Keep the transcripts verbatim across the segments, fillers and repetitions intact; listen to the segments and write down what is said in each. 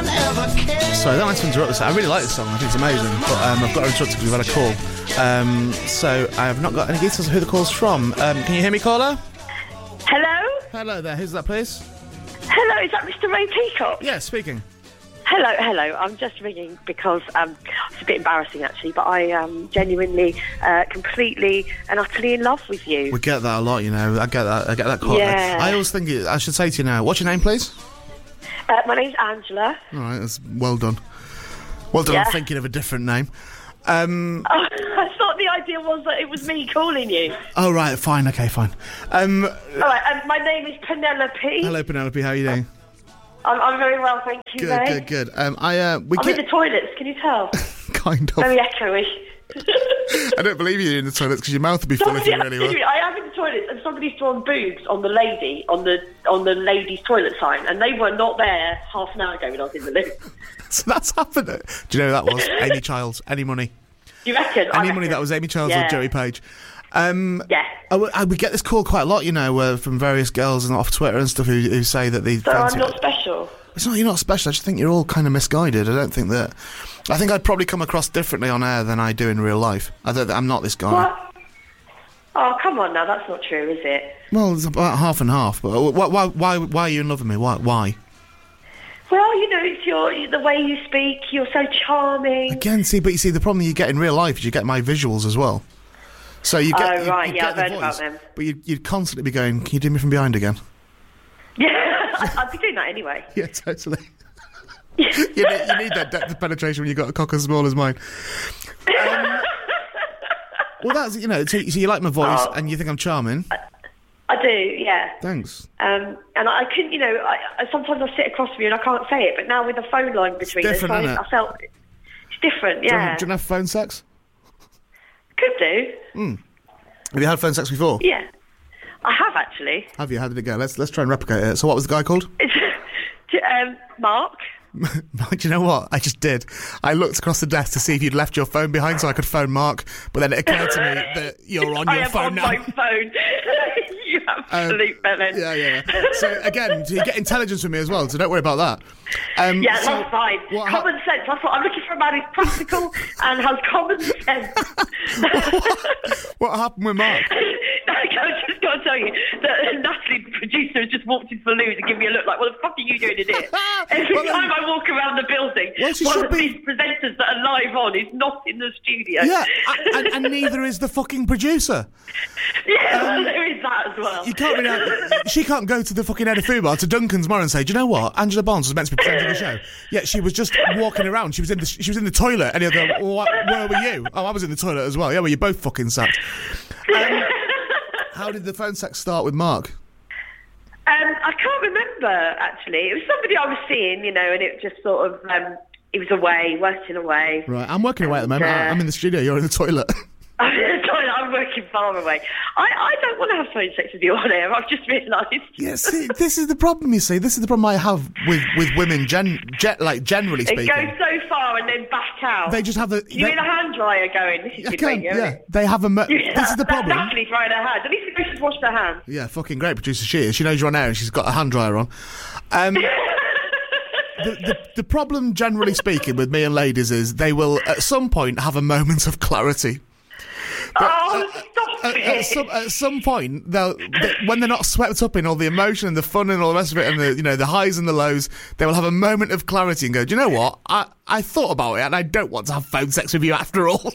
one ever cared. Sorry, I don't like to interrupt this. I really like this song. I think it's amazing. But um, I've got to interrupt because we've had a call. Um, so I have not got any details of who the call's from. Um, can you hear me, caller? Hello? Hello there. Who's that, please? Hello, is that Mister Ray Peacock? Yeah, speaking. Hello, hello. I'm just ringing because um, it's a bit embarrassing, actually, but I am um, genuinely, uh, completely and utterly in love with you. We get that a lot, you know. I get that. I get that call. Yeah. I always think it, I should say to you now. What's your name, please? Uh, my name's Angela. All right, that's well done. Well done. Yeah. I'm thinking of a different name. Um, Oh, I thought the idea was that it was me calling you. oh right, fine. Okay, fine. Um, All right, um, my name is Penelope. hello, Penelope. How are you doing? I'm, I'm very well, thank you, Good, Ray. good, good. Um, I uh, we I'm get in the toilets, can you tell? kind of. Very echoey. I don't believe you're in the toilets because your mouth would be full if Somebody, you really were. excuse me, I am in the toilets and somebody's drawn boobs on the lady, on the on the ladies' toilet sign, and they were not there half an hour ago when I was in the loo. So that's happened. Do you know who that was? Amy Childs. Any money? Do you reckon? I Any reckon. money? That was Amy Childs Yeah. or Joey Page. Um, Yeah. I, w- I, we get this call quite a lot, you know, uh, from various girls and off Twitter and stuff who, who say that they. So fancy I'm not it. special. It's not. You're not special. I just think you're all kind of misguided. I don't think that. I think I'd probably come across differently on air than I do in real life. I don't. I'm not this guy. What? Oh, come on now, that's not true, is it? Well, it's about half and half. But why? Why? Why, why are you in love with me? Why? Why? Well, you know, it's your the way you speak. You're so charming. Again, see, but you see, the problem you get in real life is you get my visuals as well. So you get. Oh, you, right, you yeah, get I've the heard about voice, them. But you'd, you'd constantly be going, "Can you do me from behind again?" Yeah, I'd I'd be doing that anyway. Yeah, totally. you, need, you need that depth of penetration when you've got a cock as small as mine. Um, well, that's, you know, so, so you like my voice Oh. and you think I'm charming. I do, yeah. Thanks. Um, and I couldn't, you know, I, I, sometimes I sit across from you and I can't say it, but now with the phone line between us, different, I, isn't it? I felt it's different, Do you, yeah. want, do you want to have phone sex? Could do, Have you had phone sex before? yeah. I have actually. Have you? How did it go? Let's let's try and replicate it. So what was the guy called? It's, um, Mark. Do you know what? I just did. I looked across the desk to see if you'd left your phone behind so I could phone Mark, but then it occurred to me that you're on I your am phone on now. my phone. You absolute Um, bellend. Yeah, yeah, yeah. So again, so you get intelligence from me as well, so don't worry about that. Um, Yeah, so that's fine. what hap- Common sense. That's what I'm looking for. A man who's practical and has common sense. what happened with Mark? I just got to tell you that Natalie, the producer, has just walked into the loo to give me a look like, what the fuck are you doing in here? Every Well, then- time I walk around the building, Well, she one should of be. these presenters that are live on is not in the studio. Yeah, and, and neither is the fucking producer. Yeah, well, there is that as well. You can't really. She can't go to the fucking head of food bar to Duncan's tomorrow and say, "Do you know what? Angela Barnes was meant to be presenting the show." Yeah, she was just walking around. She was in the she was in the toilet, and he'll go, well, "Where were you?" "Oh, I was in the toilet as well." "Yeah, well, you both fucking sucked." Um, how did the phone sex start with Mark? Um, I can't remember, actually. It was somebody I was seeing, you know, and it just sort of, um, he was away, working away. Right, I'm working away at the moment. Uh, I- I'm in the studio. You're in the toilet. I'm in the toilet, I'm working far away. I, I don't want to have phone sex with you on air, I've just realised. Yeah, see, this is the problem. You see, this is the problem I have with with women. Gen, gen like generally It speaking, goes so far and then back out. they just have the. You they- mean a hand dryer going? This is I good can, radio, yeah, isn't it? they have a. Mo- Yeah, this is the that's problem. Natalie drying her hands. At least she's washed her hands. Yeah, fucking great producer she is. She knows you're on air and she's got a hand dryer on. Um, the, the, the problem, generally speaking, with me and ladies is they will, at some point, have a moment of clarity. But Oh, stop at, it. at some at some point, they'll they, when they're not swept up in all the emotion and the fun and all the rest of it, and the you know the highs and the lows, they will have a moment of clarity and go, "Do you know what? I I thought about it and I don't want to have phone sex with you after all."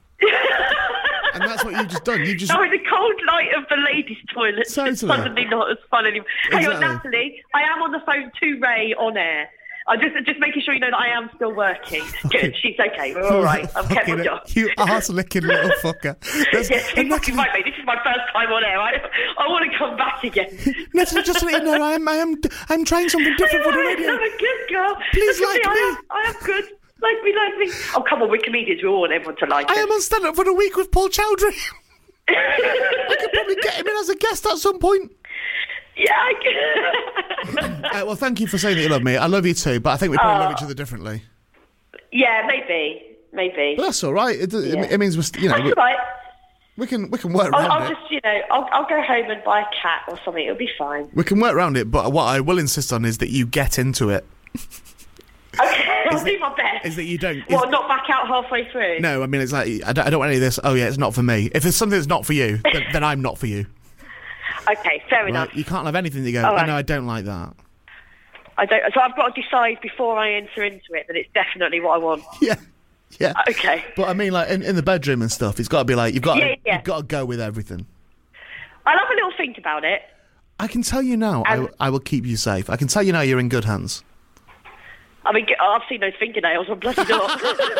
And that's what you've just done. You just Oh, in the cold light of the ladies' toilet, it's Totally. suddenly not as fun anymore. Hang on, Exactly. Natalie, I am on the phone to Ray on air. I'm just just making sure you know that I am still working. Good, she's okay. We're all right. I've kept my Fucking- job. You arse-licking little fucker. That's, Yes, and you're fucking Natalie, right, mate. This is my first time on air. I, I want to come back again. Natalie, just to let you know, I am, I am, I'm trying something different for the radio. I'm a good girl. Please Look at like I me. am, I am good. Like me, like me. Oh, come on, we're comedians. We all want everyone to like I us. am on stand up for the week with Paul Chowdhury. I could probably get him in as a guest at some point. Yeah, I can. Uh, well, thank you for saying that you love me. I love you too, but I think we probably love each other differently. Yeah, maybe. Maybe. But that's all right. It, it, Yeah. it means we're, st- you know, That's we, all right. we can we can work I'll, around I'll it. just, you know, I'll, I'll go home and buy a cat or something. It'll be fine. We can work around it, but what I will insist on is that you get into it. I'll is do that, my best. Is that you don't... Is, Well, not back out halfway through. no, I mean, it's like, I don't, I don't want any of this, oh yeah, it's not for me. If there's something that's not for you, then, then I'm not for you. Okay, fair Right? enough. You can't have anything that you go, All oh right. no, I don't like that. I don't. So I've got to decide before I enter into it that it's definitely what I want. Yeah. Yeah. Okay. But I mean, like, in, in the bedroom and stuff, it's got to be like, you've got Yeah, to, yeah. you've got to go with everything. I'll have a little think about it. I can tell you now, I, Um, w- I will keep you safe. I can tell you now you're in good hands. I mean, I've seen those fingernails. I'm bloody not.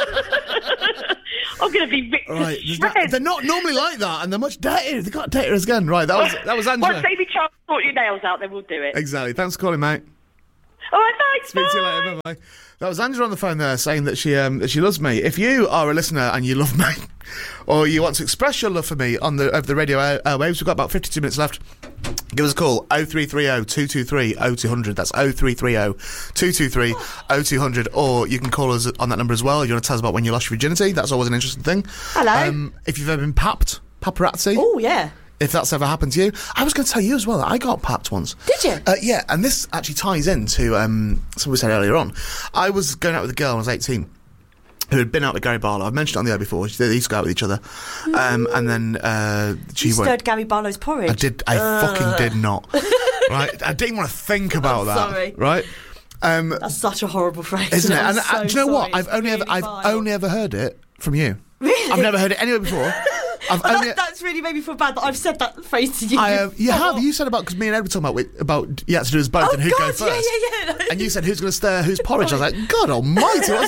I'm going to be ripped Right, to there's not- shreds. they're not normally like that, and they're much dirtier. They got dirtier again. Right, that was that was Angela. Once Amy Charles sort your nails out, then we'll do it. Exactly. Thanks for calling, mate. All right, thanks. Speak to you bye. later. Bye bye. That was Angela on the phone there saying that she um, that she loves me. If you are a listener and you love me, or you want to express your love for me on the over the radio air- airwaves, we've got about fifty-two minutes left. Give us a call, oh three three oh, two two three, oh two hundred. That's oh three three oh, two two three, oh two hundred. Or you can call us on that number as well. You want to tell us about when you lost your virginity. That's always an interesting thing. Hello. Um, if you've ever been papped, paparazzi. Oh, yeah. If that's ever happened to you. I was going to tell you as well that I got papped once. Did you? Uh, yeah, and this actually ties into um, something we said earlier on. I was going out with a girl when I was eighteen who had been out with Gary Barlow. I've mentioned it on the air before. They used to go out with each other. Um, and then uh, she You went... stirred Gary Barlow's porridge. I did. I fucking did not. Right? I didn't want to think about that. sorry. Right? Um, That's such a horrible phrase. isn't it? I'm And so uh, do you know what? sorry. I've It's only really ever I've vile. only ever heard it from you. Really? I've never heard it anywhere before. I've Well, only... that, that's really made me feel bad that I've said that phrase to you. I, uh, you have. before. You said about, because me and Ed were talking about, about you had to do us both Oh, and who'd God, go first. yeah, yeah, yeah. And you said, who's going to stir whose porridge? I was like, God almighty, what's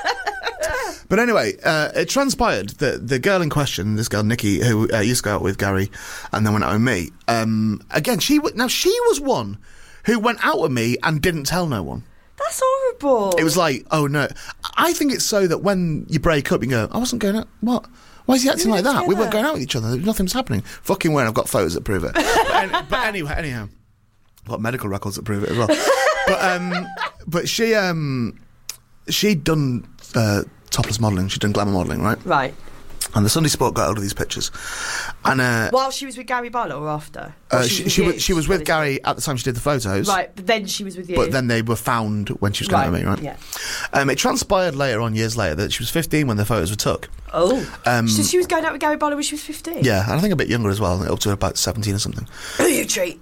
that? But anyway, uh, it transpired that the girl in question, this girl, Nikki, who uh, used to go out with Gary and then went out with me, um, again, she w- now she was one who went out with me and didn't tell no one. That's horrible. It was like, oh no. I think it's so that when you break up, you go, I wasn't going out. What? Why is he acting We like were that? We weren't together. going out with each other. Nothing was happening. Fucking when I've got photos that prove it. but, any, but anyway, anyhow, I've got medical records that prove it as well. but um, but she um, she'd done uh, topless modelling. She'd done glamour modelling, right? Right. And the Sunday Sport got hold of these pictures, and uh, While she was with Gary Barlow or after? Or uh, she, with she, you? was, she was with Gary at the time she did the photos. Right, but then she was with you. But then they were found when she was going right. out with me, right? Yeah. Um, it transpired later on, years later, that she was fifteen when the photos were took. Oh. Um, so she was going out with Gary Barlow when she was fifteen? Yeah, and I think a bit younger as well, up to about seventeen or something. Who you treat?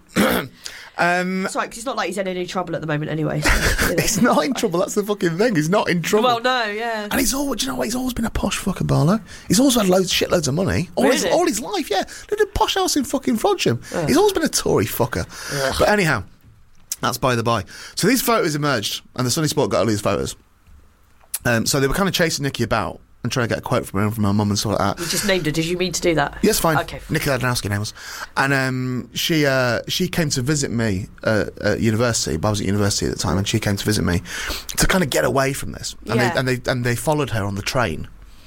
Um, That's right, because it's not like he's in any trouble at the moment anyway. So, you know. he's not in trouble, that's the fucking thing. He's not in trouble. Well, no, yeah. And he's always, do you know what, he's always been a posh fucking Barlow. He's always had loads, shitloads of money. All, his, Really? all his life, yeah. Lived in a posh house in fucking Frodsham. He's always been a Tory fucker. Ugh. But anyhow, that's by the by. So these photos emerged, and the Sunday Sport got all these photos. Um, so they were kind of chasing Nikki about and trying to get a quote from her and from her mum and stuff like that. You just named her. Did you mean to do that? Yes, fine. Okay. Nikki Ladnowski name was. And um, she uh, she came to visit me uh, at university. I was at university at the time, and she came to visit me to kind of get away from this. And, Yeah. they, and they and they followed her on the train.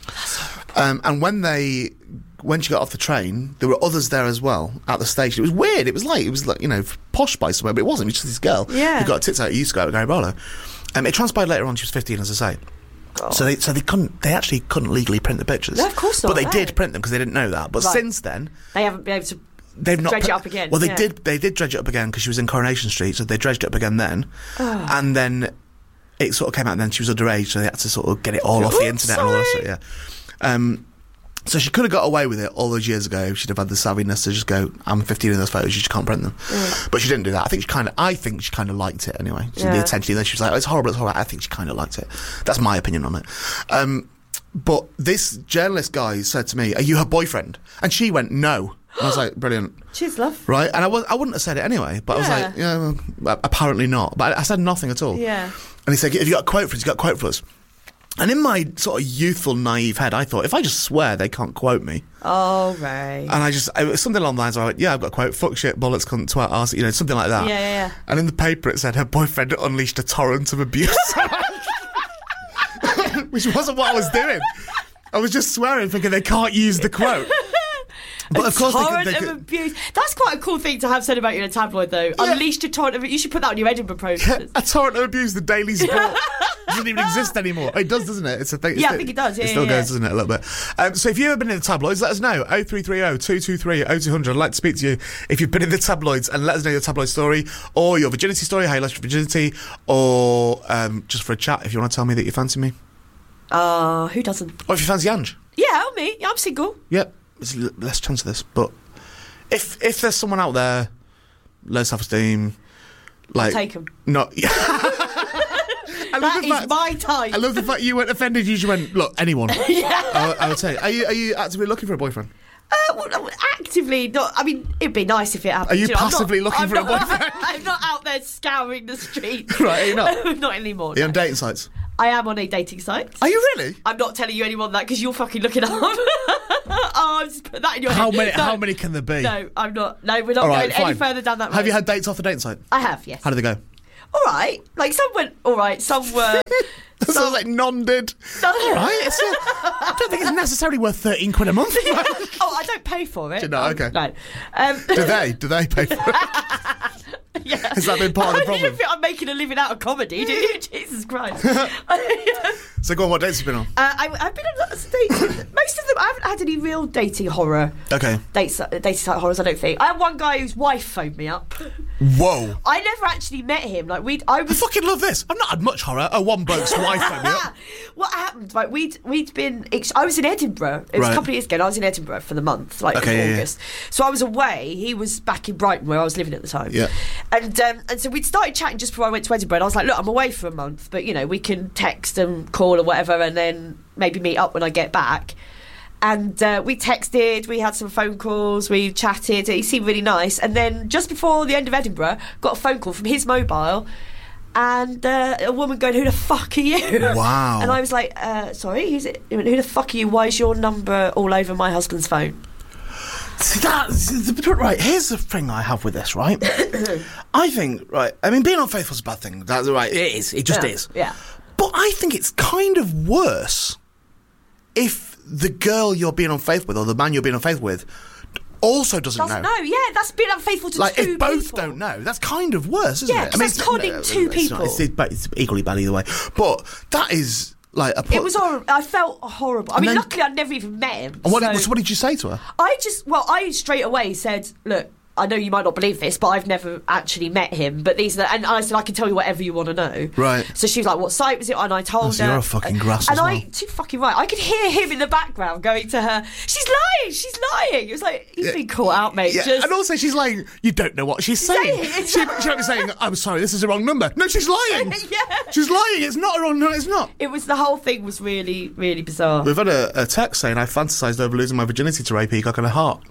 Um, and when they when she got off the train, there were others there as well at the station. It was weird. It was like it was like you know posh by somewhere, but it wasn't. It was just this girl Yeah. who got her tits out. Who used to go out with Gary Barlow. Um, it transpired later on she was fifteen, as I say. God. So they so they couldn't they actually couldn't legally print the pictures. No, of course But not, they no. did print them because they didn't know that. But Right. since then, They haven't been able to they've not dredge put- it up again. Well, they yeah. did. They did dredge it up again because she was in Coronation Street, so they dredged it up again then. And then it sort of came out. And then she was underage, so they had to sort of get it all off the Oops, internet and all that sorry. shit. Yeah. Um, so she could have got away with it all those years ago. She'd have had the savviness to just go, "I'm fifteen in those photos. You just can't print them." But she didn't do that. I think she kind of. I think she kind of liked it anyway. She Yeah. the attention. Then she was like, "Oh, it's horrible. It's horrible." I think she kind of liked it. That's my opinion on it. Um, but this journalist guy said to me, "Are you her boyfriend?" And she went, "No." And I was like, "Brilliant." Cheers, love. Right, and I was I wouldn't have said it anyway, but I was Yeah. like, yeah, well, apparently not. But I, I said nothing at all. Yeah. And he said, "Have you got a quote for us? You got a quote for us?" And in my sort of youthful, naive head, I thought, if I just swear, they can't quote me. Oh, right. And I just, it was something along the lines of, like, yeah, I've got a quote, fuck shit, bollocks, cunt, twat, arse, you know, something like that. Yeah, yeah, yeah. And in the paper it said her boyfriend unleashed a torrent of abuse. Which wasn't what I was doing. I was just swearing, thinking they can't use the quote. But of course they torrent could, they of could abuse. That's quite a cool thing to have said about you in a tabloid, though. Yeah. Unleashed a torrent of. You should put that on your Edinburgh posters. a torrent of abuse, the Daily Sport. doesn't even exist anymore. Oh, it does, doesn't it? It's a thing. Yeah, It's I think it does. Yeah, it still yeah, goes, yeah. doesn't it, a little bit? Um, so if you've ever been in the tabloids, let us know. oh three three oh, two two three, oh two hundred. I'd like to speak to you if you've been in the tabloids, and let us know your tabloid story or your virginity story, how you lost your virginity, or um, just for a chat if you want to tell me that you fancy me. Uh, who doesn't? Or if you fancy Ange. Yeah, oh, me. I'm single. Yep, there's l- less chance of this, but if if there's someone out there, low self-esteem, like Take 'em. not. Yeah. I love That the is fact- my type. I love the fact you weren't offended. You just went, look, anyone. yeah. I, I would say, are you are you actively looking for a boyfriend? Uh, well, no, actively, not. I mean, it'd be nice if it happened. Are you know, I'm not- passively looking I'm for a not- boyfriend? I'm not out there scouring the streets. Right, are you not? Not anymore. Are you no. on dating sites? I am on a dating site. Are you really? I'm not telling you anyone that because you're fucking looking up. oh, I'm just put that in your How head. many? No, How many can there be? No, I'm not. No, we're not All right, going any fine. further down that road. Have you had dates off the dating site? I have, yes. How did they go? All right. Like some went all right. Some were. That sounds like none did. No. All right. It's a, I don't think it's necessarily worth thirteen quid a month. oh, I don't pay for it. Do you not? Um, Okay. No. Um, Do they? Do they pay for it? yeah. Has that been part of the You problem? don't think I'm making a living out of comedy, do you? Jesus Christ. So go on. What dates have you been on? Uh, I, I've been on lots of dates. Most of them, I haven't had any real dating horror. Okay. Dates, dating site horrors, I don't think. I had one guy whose wife phoned me up. Whoa. I never actually met him. Like we'd, I I was. fucking love this. I've not had much horror. Oh, one bloke's wife phoned me up. What happened? Like we'd we'd been. Ex- I was in Edinburgh. It was Right. a couple of years ago. And I was in Edinburgh for the month, like Okay, in yeah, yeah. August. So I was away. He was back in Brighton, where I was living at the time. Yeah. And um, and so we'd started chatting just before I went to Edinburgh. And I was like, look, I'm away for a month, but you know, we can text and call or whatever, and then maybe meet up when I get back. And uh, we texted, we had some phone calls, we chatted. He seemed really nice. And then just before the end of Edinburgh, got a phone call from his mobile, and uh, a woman going, "Who the fuck are you?" Wow. And I was like, uh, "Sorry, who's it? Who the fuck are you? Why is your number all over my husband's phone?" See, that, right, here's the thing I have with this, right? I think, right, I mean, being unfaithful is a bad thing. That's right, it is. It just Yeah, is. yeah. But I think it's kind of worse if the girl you're being unfaithful with or the man you're being unfaithful with also doesn't, Doesn't know. know. Yeah, that's being unfaithful to Like, two if both people. don't know, that's kind of worse, isn't Yeah, it? 'cause that's it's- conning no, two it's not- people. It's, it's, it's equally bad either way. But that is, like, a... It was horrible. I felt horrible. I mean, then- luckily I'd never even met him. And what, so so what did you say to her? I just, well, I straight away said, look, I know you might not believe this, but I've never actually met him. But these are, and I said, I can tell you whatever you want to know. Right. So she was like, what site was it? And I told Oh, so her. you're a fucking grass And as I, well. too fucking right. I could hear him in the background going to her, she's lying, she's lying. It was like, you've been caught out, mate. Yeah, Just, and also she's like, you don't know what she's saying. Saying- She, she might be saying, I'm sorry, this is the wrong number. No, she's lying. Yeah. She's lying. It's not a wrong number. It's not. it was, the whole thing was really, really bizarre. We've had a, a text saying I fantasised over losing my virginity to Ray Peacock and a heart.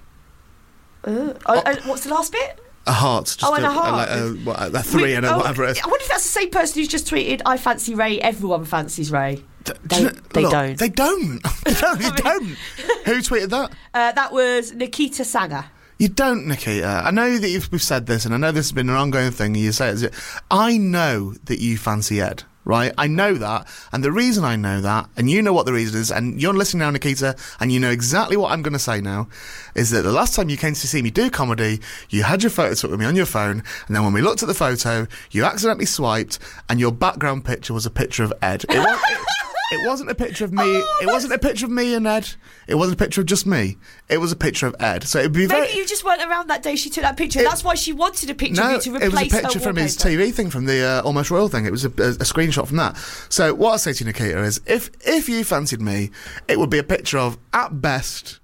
Uh, oh, and what's the last bit? A heart. Just Oh, and a heart. like a, what, a three We- and a oh, whatever it is. I wonder if that's the same person who's just tweeted, I fancy Ray, everyone fancies Ray. D- They, do you know- they look, don't. They don't. They don't. You don't. Who tweeted that? Uh, that was Nikita Sanger. You don't, Nikita. I know that you've, we've said this, and I know this has been an ongoing thing. You say it. I know that you fancy Ed, right? I know that, and the reason I know that, and you know what the reason is, and you're listening now, Nikita, and you know exactly what I'm going to say now, is that the last time you came to see me do comedy, you had your photo took with me on your phone, and then when we looked at the photo, you accidentally swiped, and your background picture was a picture of Ed. It was, it, It wasn't a picture of me. Oh, it wasn't a picture of me and Ed. It wasn't a picture of just me. It was a picture of Ed. So it'd be Maybe very. you just weren't around that day she took that picture. It- That's why she wanted a picture No, of you to it was a replace picture her from his wallpaper. T V thing, from the uh, Almost Royal thing. It was a, a, a screenshot from that. So what I say to you, Nikita, is if if you fancied me, it would be a picture of, at best,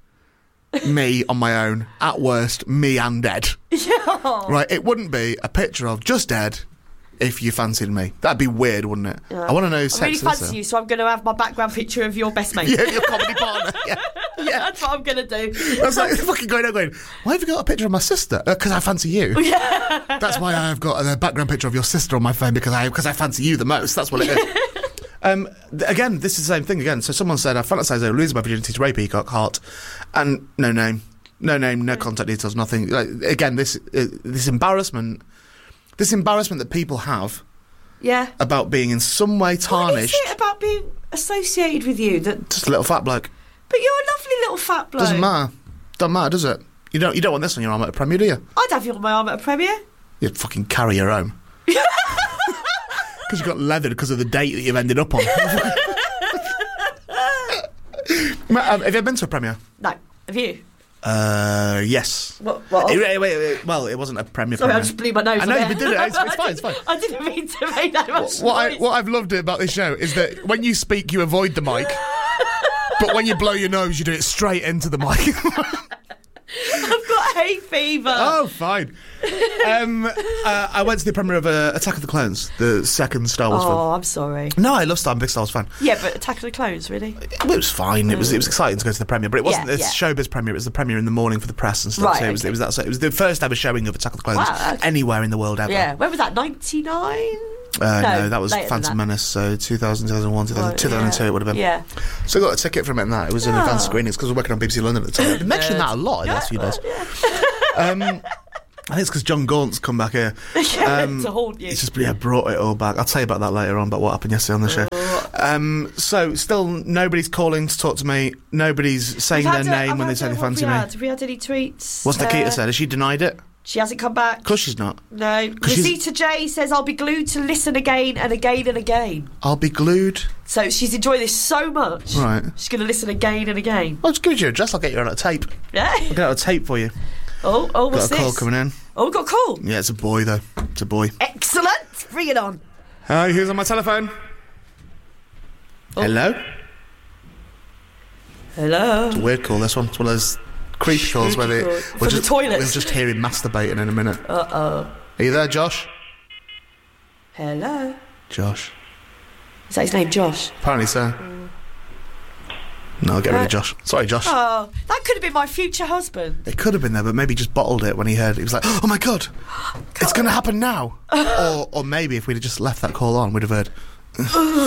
me on my own, at worst, me and Ed. Yeah. Right? It wouldn't be a picture of just Ed if you fancied me. That'd be weird, wouldn't it? Yeah. I want to know I really sex fancy you, so I'm going to have my background picture of your best mate. Yeah, your comedy partner. Yeah. Yeah. That's what I'm going to do. That's like fucking going out going, why have you got a picture of my sister? Because I fancy you. Yeah. That's why I've got a background picture of your sister on my phone, because I because I fancy you the most. That's what it is. Um, th- again, this is the same thing again. So someone said, I fantasise over losing my virginity to Ray Peacock, heart, and no name, no name, no contact details, nothing. Like, again, this uh, this embarrassment, this embarrassment that people have Yeah. about being in some way What is tarnished. it about being associated with you that? Just a little fat bloke. But you're a lovely little fat bloke. Doesn't matter. Doesn't matter, does it? You don't you don't want this on your arm at a premiere, do you? I'd have you on my arm at a premiere. You'd fucking carry your own. Because you got leathered because of the date that you've ended up on. Matt, um, have you ever been to a premiere? No. Have you? Uh, yes. What? what? It, wait, wait, wait, well, it wasn't a premiere. Sorry, premiere. I just blew my nose. I know on you it. did it. It's, it's fine. It's fine. I didn't mean to make that much What, I, noise. what I've loved about this show is that when you speak, you avoid the mic, but when you blow your nose, you do it straight into the mic. I've got hay fever. Oh, fine. Um, uh, I went to the premiere of uh, Attack of the Clones, the second Star Wars Oh, film. I'm sorry. No, I love Star. I'm a big Star Wars fan. Yeah, but Attack of the Clones, really? It was fine. It was it was exciting to go to the premiere, but it wasn't Yeah, the yeah. showbiz premiere. It was the premiere in the morning for the press and stuff. Right, so it was okay. it was that. So it was the first ever showing of Attack of the Clones Wow, okay. anywhere in the world ever. Yeah. When was that? ninety-nine? Uh, no, No, that was later than Phantom that. Menace. So two thousand, two thousand one, two thousand, Right, two thousand two yeah. it would have been. Yeah. So I got a ticket from it and that. It was an Oh. advanced screening. It's because I was working on B B C London at the time. I've been mentioning that a lot in the last few days. Um, I think it's because John Gaunt's come back here. Um, to haunt you. It's just yeah, brought it all back. I'll tell you about that later on, about what happened yesterday on the show. Um, so, still, nobody's calling to talk to me. Nobody's saying We've their had a- name I've when they had say a- they what fancy have me. we had? Have we had any tweets? What's Nikita Uh, said? Has she denied it? She hasn't come back. Of course she's not. No. 'Cause she's- Rosita J says, I'll be glued to listen again and again and again. I'll be glued. So she's enjoyed this so much. Right. She's going to listen again and again. I'll just give you your address. I'll get you on a tape. Yeah. I'll get out a tape for you. Oh, oh, what's Got a call this? coming in. Oh, we've got a call. Yeah, it's a boy, though. It's a boy. Excellent. Bring it on. Hi, who's on my telephone? Oh. Hello? Hello. Weird call, this one. It's one of those creepy calls where they, Creepy call. we're From the just, toilets. we'll just hear him masturbating in a minute. Uh-oh. Are you there, Josh? Hello. Josh. Is that his name, Josh? Apparently so. No, I'll get rid Uh, of Josh. Sorry, Josh. Oh, that could have been my future husband. It could have been there, but maybe just bottled it when he heard it. He was like, oh my God, it's going to happen now. or, or maybe if we'd have just left that call on, we'd have heard. Do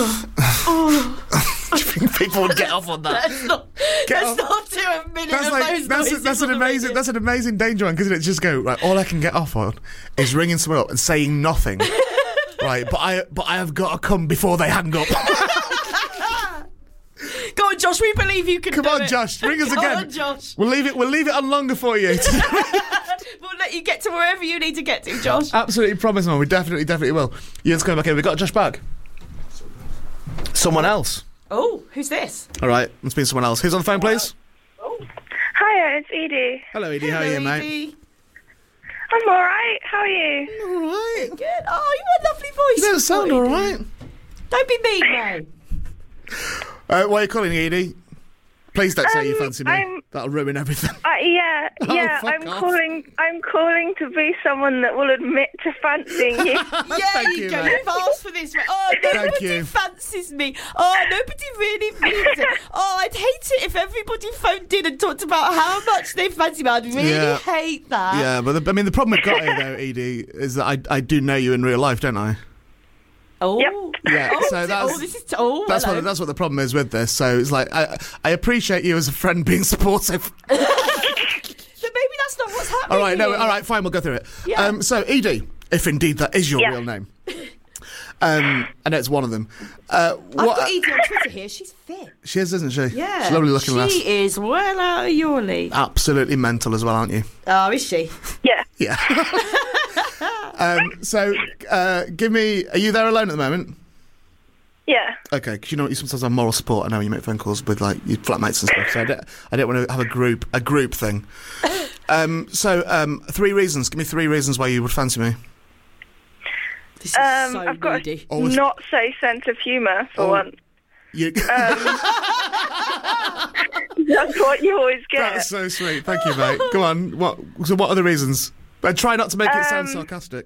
you think people would get off on that? Let's not, Get let's off. not do a minute That's of like those that's, noises that's an on the amazing radio. that's an amazing danger one, because it just go right. All I can get off on is ringing someone up and saying nothing, right? But I but I have got to come before they hang up. Go on, Josh. We believe you can Come do on, it. Josh, ring us Come again. on, Josh. We'll leave it. We'll leave it on longer for you. We'll let you get to wherever you need to get to, Josh. Absolutely promise, man. We definitely, definitely will. Ian's coming back in. We got Josh back. Someone else. Oh, who's this? All right, must be someone else. Who's on the phone, please? Hiya, it's Edie. Hello, Edie. How are you, mate? Edie. I'm all right. How are you? All right. Good. Oh, you have a lovely voice. You don't sound Oh, all Edie. right. Don't be mean, Ray. Uh, why are you calling, Edie? Please don't say Um, you fancy me. I'm- That'll ruin everything. Uh, yeah, Oh, yeah. fuck I'm off. calling. I'm calling to be someone that will admit to fancying you. Yeah, Thank you you, go. mate. You've asked for this. Ray. Oh, nobody you. fancies me. Oh, nobody really means it. Oh, I'd hate it if everybody phoned in and talked about how much they fancy me. I'd really Yeah. hate that. Yeah, but the, I mean, the problem we've got here, though, Edie, is that I, I do know you in real life, don't I? Oh. Yep. Yeah, Oh, so is it- that's- oh, this is. T- oh, That's hello. what that's what the problem is with this. So it's like I I appreciate you as a friend being supportive. So maybe that's not what's happening. All right, no, here. all right, fine, we'll go through it. Yeah. Um, so Edie, if indeed that is your Yeah. real name, um, I know it's one of them. Uh, I've what got Edie on Twitter here. She's fit. she is, isn't she? Yeah. She's a lovely looking she lass. is well out of your league. Absolutely mental as well, aren't you? Oh, is she? Yeah. Yeah. um, so, uh, give me. Are you there alone at the moment? Yeah. Okay, because you know you sometimes have moral support. I know you make phone calls with like your flatmates and stuff. So I don't, I don't want to have a group a group thing. Um, so um, three reasons. Give me three reasons why you would fancy me. This is Um, so I've got moody. a Always- not so sense of humour for Oh. once. You, That's what you always get. that's so sweet. Thank you, mate. Go on. What? So what are the reasons? But try not to make it sound Um, sarcastic.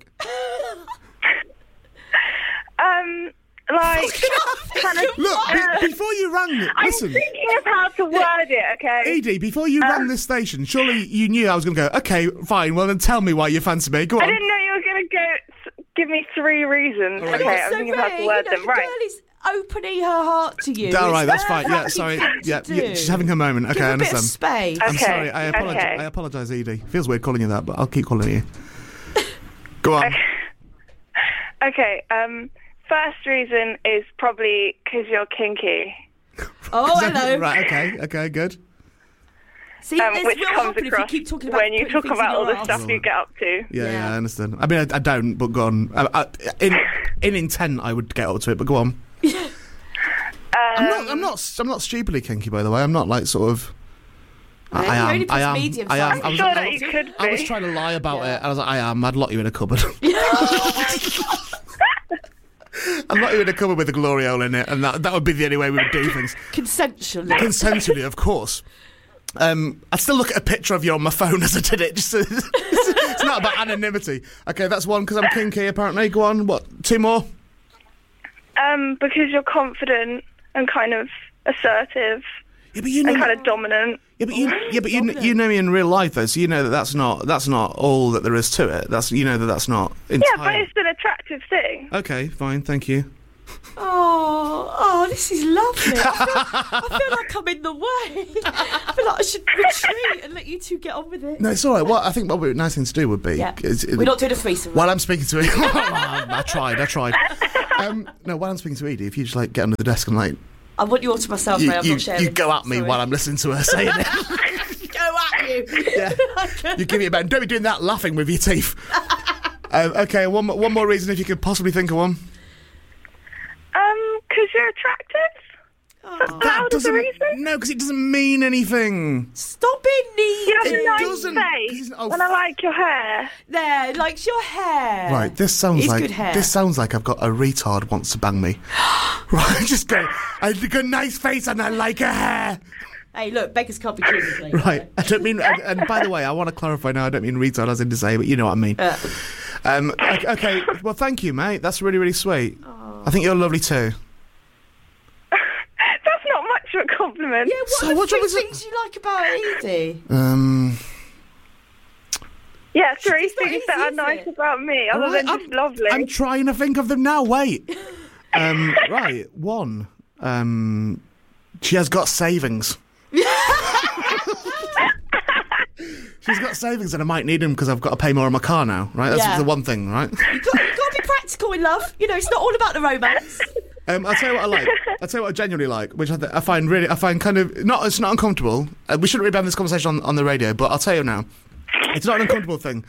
Um, like kind of. Look, uh, be- before you rang, I'm listen. thinking of how to word it. Okay. Edie, before you rang this station, surely you knew I was going to go, okay, fine, well then tell me why you fancy me. Go I on. didn't know you were going to go s- give me three reasons. All right. Okay, It's I'm so thinking of how vague, to word you know, them. the Right. girl is opening her heart to you. All right, It's that's very fine. Yeah, happy sorry. to Yeah, do. yeah, she's having her moment. Okay, Give I a bit of understand. space. I'm Okay, sorry. I apologise. okay. I apologise, Edie. Feels weird calling you that, but I'll keep calling you. Go on. Okay. Um, first reason is probably because you're kinky. Oh, hello. Right. Okay. Okay. Good. See, um, it's which real comes happen if you across keep talking about when you putting talk things about in all your the arse. stuff you get up to. Yeah, yeah, Yeah. I understand. I mean, I, I don't, but go on. I, I, in in intent, I would get up to it, but go on. Um, I'm not. I'm not. I'm not stupidly kinky, by the way. I'm not like sort of. I, No, I you're am. only I am. medium I am. size. I was, sure I, that was, you could be. I was trying to lie about Yeah. it, and I was like, I am. I'd lock you in a cupboard. I'd lock you in a cupboard with a glory hole in it, and that that would be the only way we would do things. Consensually. Consensually, of course. Um, I'd still look at a picture of you on my phone as I did it. Just, it's, it's not about anonymity. Okay, that's one because I'm kinky. Apparently, go on. What? Two more. Um, because you're confident and kind of assertive Yeah, but you know. and kind of dominant. Yeah, but you, yeah, but you, you know me in real life though, so you know that that's not that's not all that there is to it. That's you know that that's not entire. Yeah, but it's an attractive thing. Okay, fine, thank you. Oh, oh, this is lovely. I feel, I feel like I'm in the way. I feel like I should retreat and let you two get on with it. No, it's all right. What I think what would be a nice thing to do would be Yeah. is, is- We're not doing a threesome. while I'm speaking to Edie. I tried, I tried. Um, no, while I'm speaking to Edie, if you just like get under the desk and like I want you all to myself, you, mate. I'm you, not sharing. you go at me Sorry. while I'm listening to her saying it. Go at you. Yeah. You give me a bit. Don't be doing that laughing with your teeth. um, okay, one more- one more reason if you could possibly think of one. Um, because you're attractive. Oh, That was the doesn't reason? no, because it doesn't mean anything. stop being needy. You have It a nice doesn't- 'cause face, it's- oh, and I like your hair. There, likes your hair. Right, this sounds It's like good hair. this sounds like I've got a retard wants to bang me. Right, just go. I've got a nice face and I like her hair. Hey, look, beggars can't be choosers, mate. Right, I don't mean. And, and by the way, I want to clarify now. I don't mean retard as in to say, but you know what I mean. Uh, Um, okay, okay, well, thank you, mate. That's really, really sweet. I think you're lovely too. That's not much of a compliment. yeah, what So are the what three was it- things you like about Edie? Um, Yeah, three It's not things that easy, are is nice it? about me, other Alright, than I'm- just lovely. I'm trying to think of them now. Wait. Um, right, one. Um, she has got savings. She's got savings and I might need them because I've got to pay more on my car now, right? That's Yeah. the one thing, right? You've got, you've got to be practical in love. You know, it's not all about the romance. Um, I'll tell you what I like. I'll tell you what I genuinely like, which I, th- I find really, I find kind of not. It's not uncomfortable. Uh, we shouldn't really be having this conversation on, on the radio, but I'll tell you now, it's not an uncomfortable thing.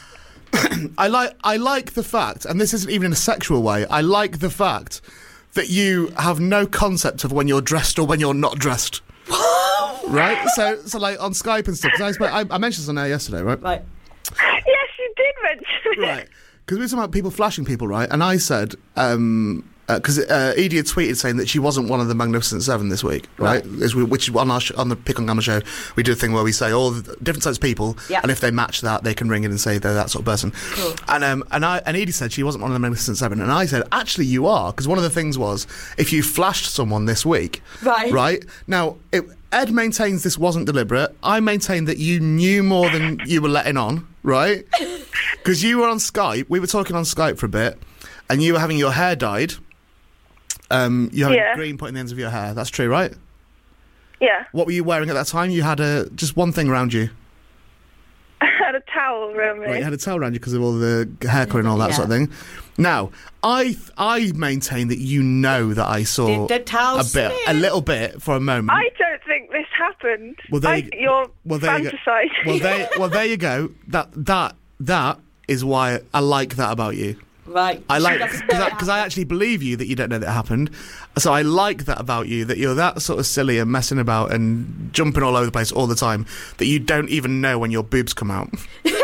I like, I like the fact, and this isn't even in a sexual way. I like the fact that you have no concept of when you're dressed or when you're not dressed. Right? So, so like on Skype and stuff. 'Cause I, spoke, I, I mentioned this on air yesterday, right? Right. Yes, you did mention it. Right. Because we were talking about people flashing people, right? And I said, um, because uh, uh, Edie had tweeted saying that she wasn't one of the Magnificent Seven this week, right? As we, which is on our sh- on the Pick on Gamma show, we do a thing where we say all the different types of people, Yeah. and if they match that, they can ring in and say they're that sort of person. Cool. And um, and I and Edie said she wasn't one of the Magnificent Seven, and I said actually you are, because one of the things was if you flashed someone this week, Right. right now. It, Ed maintains this wasn't deliberate. I maintain that you knew more than you were letting on, right? Because you were on Skype. We were talking on Skype for a bit, and you were having your hair dyed. Um, you had Yeah. green put in the ends of your hair. That's true, right? Yeah, What were you wearing at that time? You had a just one thing around you. I had a towel around me. Right, you had a towel around you because of all the hair colour and all that Yeah. sort of thing. Now, I th- I maintain that you know that I saw Did the towel a bit, a smear? little bit for a moment. I don't think this happened. Well, there I, you- you're well, there you go. fantasizing. Well, there, well, there you go. That that that is why I like that about you. Right. I like She doesn't because know I, it 'cause I actually believe you that you don't know that it happened. So I like that about you, that you're that sort of silly and messing about and jumping all over the place all the time, that you don't even know when your boobs come out.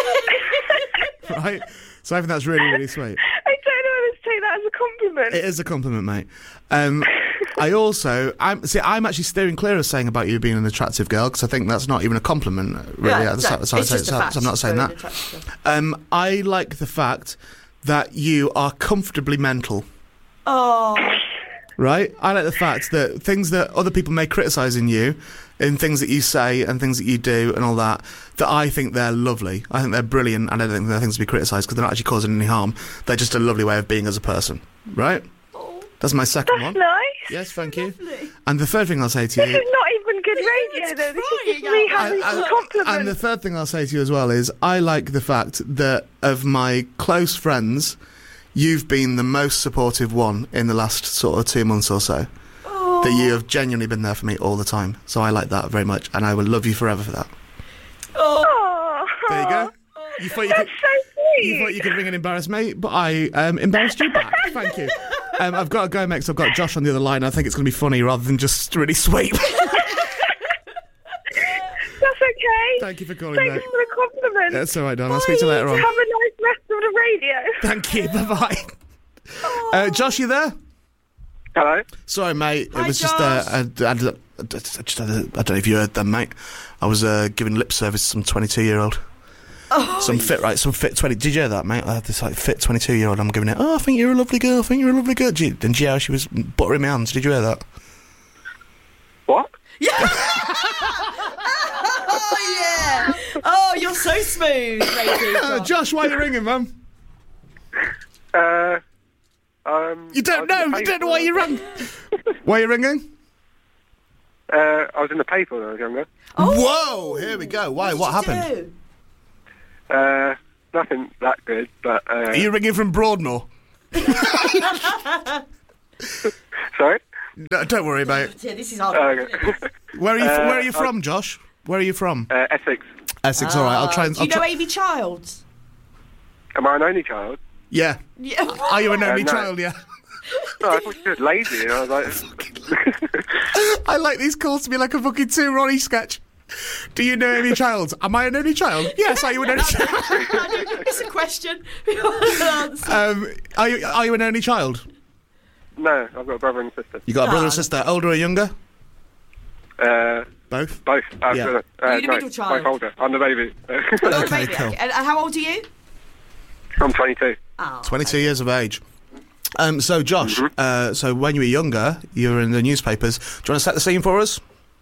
Right? So I think that's really, really sweet. I don't know whether to take that as a compliment. It is a compliment, mate. Um, I also, I'm see, I'm actually steering clear of saying about you being an attractive girl because I think that's not even a compliment, really. Yeah, so, no, so I it's say- just a so- fact. so I'm not saying Very that. attractive. Um, I like the fact that you are comfortably mental. Oh, Right? I like the fact that things that other people may criticise in you, in things that you say and things that you do and all that, that I think they're lovely. I think they're brilliant and I don't think they're things to be criticised because they're not actually causing any harm. They're just a lovely way of being as a person. Right? That's my second That's one. nice. Yes, thank you. lovely. And the third thing I'll say to This you... is not even good It's radio, though. This is just crying me out having and, some and- compliments. and the third thing I'll say to you as well is I like the fact that of my close friends, you've been the most supportive one in the last sort of two months or so. Oh. That you have genuinely been there for me all the time. So I like that very much, and I will love you forever for that. You thought you That's could, so sweet. you thought you could ring and embarrass me, but I um, embarrassed you back. Thank you. Um, I've got to go, mate, 'cause I've got Josh on the other line. I think it's going to be funny rather than just really sweet. That's okay. Thank you for calling, Thanks mate. for the compliment. That's all right, darling. I'll speak to you later on. Have a nice rest of the radio. Thank you. Bye-bye. Uh, Josh, you there? Hello. Sorry, mate. It Hi, was just, uh, I, I, I, I just had a, I don't know if you heard them, mate. I was uh, giving lip service to some twenty-two-year-old. Oh, Some fit, right? Some fit twenty. Did you hear that, mate? I had this like fit twenty-two-year-old. I'm giving it. Oh, I think you're a lovely girl. I think you're a lovely girl. Did you, didn't you hear how she was buttering my hands? Did you hear that? What? yeah. Oh, yeah. Oh, you're so smooth, baby. Uh, Josh, why are you ringing, man? Uh, um. You don't know. I was in the You don't know paper. why you rang. Why are you ringing? Uh, I was in the paper when I was younger. Whoa! Here we go. Why? What, What did you happened? do? Uh, nothing that good, but uh. Are you ringing from Broadmoor? Sorry. No, don't worry, mate. Yeah, this is hard. Uh, isn't it? Where are you? Uh, where are you I- from, Josh? Where are you from? Uh, Essex. Essex. All right. I'll try and. Do I'll you know try- Amy Childs? Am I an only child? yeah. Yeah. Are you an only Uh, no. child? Yeah. No, I thought you said lazy. And I was like, I like these calls to be like a fucking two Ronnie sketch. Do you know Amy Childs? Am I an only child? Yes. Are you an only child? It's a question. um, are you? Are you an only child? no, I've got a brother and a sister. You got a brother Ah. and sister, older or younger? Uh, Both. both. Uh, Yeah. uh, Are you the no, middle child? both older. I'm the baby. Oh, Okay, baby. cool. And, and how old are you? I'm twenty-two. Oh. Twenty-two years of age. Um, so, Josh, Mm-hmm. uh, so when you were younger, you were in the newspapers. Do you want to set the scene for us?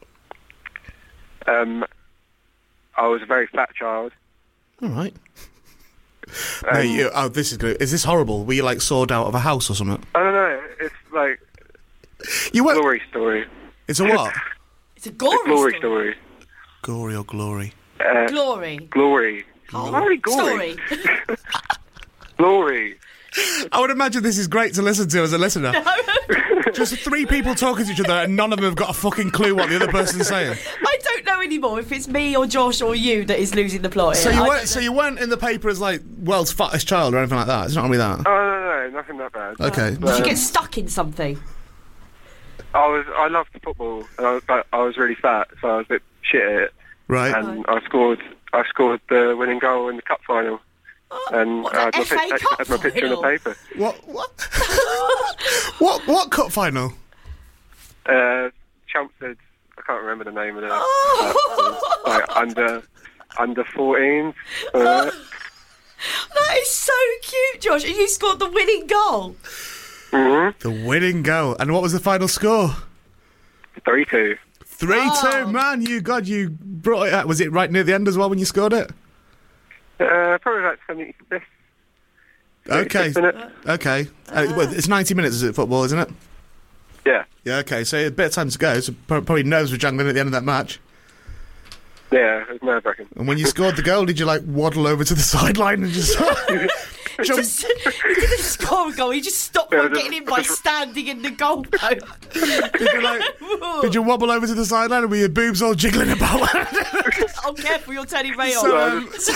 Um, I was a very fat child. All right. Um, no, you, oh, this is good. Is this horrible? Were you like sawed out of a house or something? I don't know. It's like You were. glory story. It's a what? It's a gory Glory story. story. Gory or glory? Uh, Glory. glory. Glory. Glory. Story. Glory. I would imagine this is great to listen to as a listener. Just three people talking to each other and none of them have got a fucking clue what the other person's saying. I don't know anymore if it's me or Josh or you that is losing the plot. So here. you I weren't. don't So know. you weren't in the paper as like world's fattest child or anything like that. It's not gonna be that. Oh no, no, nothing that bad. Okay. Did you get stuck in something? I was. I loved football, and I was, but I was really fat, so I was a bit shit at it. Right. And I scored. I scored the winning goal in the cup final, and What, I had the my, F A pic- I Cup had my picture in the final? paper. What? What? what? What cup final? Uh, Chelmsford. I can't remember the name of it. Oh. Uh, like under under fourteen. Uh, That is so cute, Josh. And you scored the winning goal. mm-hmm. The winning goal. And what was the final score? Three two. Three Oh. two. Man, you God, you brought it out. Was it right near the end as well when you scored it? Uh, probably about seventy fifth. Okay. Okay. Uh, well, it's ninety minutes, is it, football, isn't it? Yeah. Yeah. Okay. So a bit of time to go. So pro- probably nerves were jangling at the end of that match. Yeah, it was nerve wracking. And when you scored the goal, did you like waddle over to the sideline and just jump? Just, he didn't score a goal. He just stopped Yeah, one just- getting in by standing in the goal post. Did you like? Did you wobble over to the sideline and were your boobs all jiggling about? Oh, careful, you're turning Ray on. So, I um, just,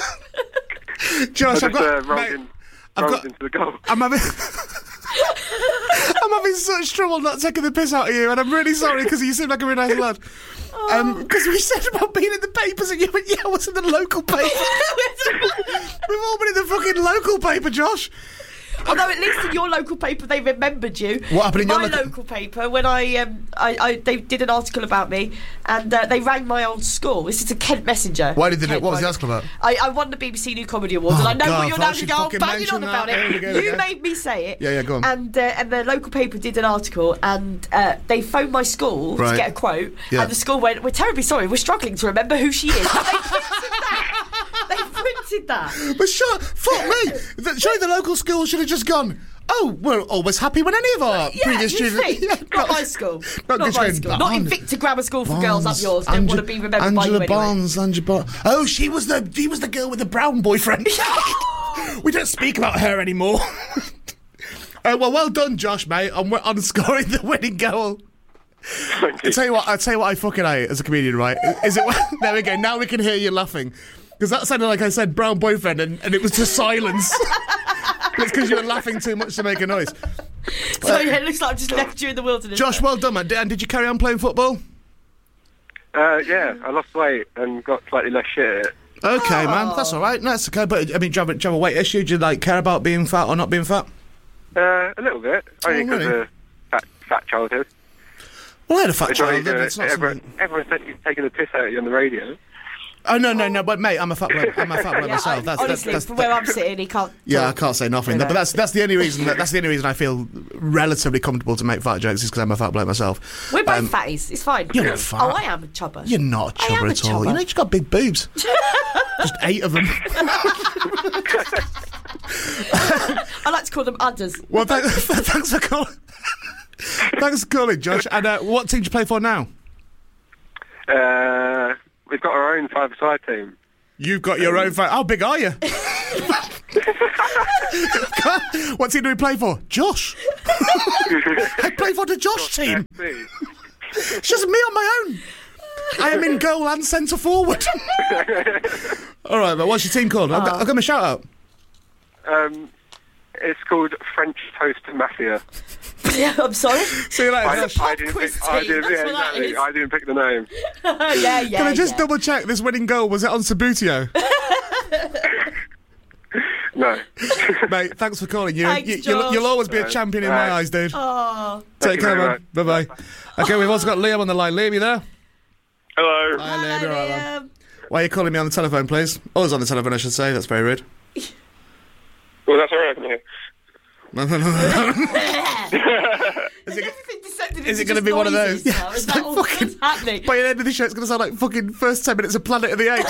Josh, I I've just got. uh, rolled, mate, in, I've rolled got- into the goal. I'm having. I'm having such trouble not taking the piss out of you, and I'm really sorry because you seem like a really nice lad. Um, because we said about being in the papers, and you went, "Yeah, I was in the local paper." We've all been in the fucking local paper, Josh. Although at least in your local paper they remembered you. What happened in your my local- local paper when I um I, I they did an article about me and uh, they rang my old school. This is a Kent Messenger. Why did they do Kent it? What was the one. article about? I, I won the B B C New Comedy Awards, Oh, and I know God, what you're I now thought to she'd go on fucking banging mention on that. about There we it. go, there we You go. made me say it. Yeah, yeah, go on. And uh, and the local paper did an article, and uh, they phoned my school Right. to get a quote, Yeah. and the school went, "We're terribly sorry, we're struggling to remember who she is." But they printed that. They printed that. But shut, fuck me. The- Surely the local school should have just gone. Oh, we're always happy when any of our Yeah, previous you students. think? Yeah, Not my school. Not Not, good my training. school. But Not in Barnes- Victor Grammar School for girls up Barnes, yours. Don't Angela- want to be remembered Angela by you anyway. Barnes, Angela Barnes. Oh, she was the she was the girl with the brown boyfriend. We don't speak about her anymore. uh, well, well done, Josh, mate, on, on scoring the winning goal. Thank I you. tell you what, I tell you what, I fucking hate as a comedian, right? Is it? There we go. Now we can hear you laughing. Because that sounded like I said brown boyfriend, and, and it was just silence. It's because you were laughing too much to make a noise. So uh, yeah, it looks like I've just left you in the wilderness. Josh, well done, man. And did you carry on playing football? Uh, yeah, I lost weight and got slightly less shit at it. Okay, oh. man, that's all right. No, that's okay. But I mean, do you, have a, do you have a weight issue? Do you like care about being fat or not being fat? Uh, a little bit, only because really? of fat, fat childhood. Well, I had a fat It's not childhood. even- It's not everyone, something... everyone's taking the piss out of you on the radio. Oh no, no, no! But mate, I'm a fat bloke. I'm a fat bloke Yeah, myself. I, That's, honestly, that's, that's, from where I'm sitting, he can't. yeah, I talk. can't say nothing. You know. But that's that's the only reason. That, that's the only reason I feel relatively comfortable to make fat jokes is because I'm a fat bloke myself. We're both Um, fatties. It's fine. You're not fat. Oh, I am a chubber. You're not a I am chubber a at all. chubber. You know, you've got big boobs. Just eight of them. I like to call them udders. Well, th- thanks for calling. Thanks for calling, Josh. And uh, what team do you play for now? Uh, we've got our own five-a-side team. You've got your own fan. How big are you? What team do we play for? Josh. I play for the Josh team. It's just me on my own. I am in goal and centre forward. All right, but what's your team called? I'll, I'll give them a shout out. Um, it's called French Toast Mafia. Yeah, I'm sorry. See you later, I, Josh. I didn't quiz pick. I team, didn't, that's yeah, what that exactly. is. I didn't pick the name. yeah, yeah. Can I just yeah. double check this winning goal? Was it on Sabutio? No. Mate, thanks for calling. You, Thanks, you, you'll, Josh. you'll always be a Right. champion in my Right. eyes, dude. Oh. Take you care, very man. Bye bye. Okay, we've also got Liam on the line. Liam, you there? Hello. Hi, Liam. You're right, man. Liam. Why are you calling me on the telephone, please? Oh, it's on the telephone, I should say. That's very rude. Well, that's all right. I can hear. No, no, no, no. Is it, everything descended Is it into going to just be one of noises those? now? Yeah, Is it's that like all fucking. that's happening? By the end of the show, it's going to sound like fucking first ten minutes of Planet of the Apes.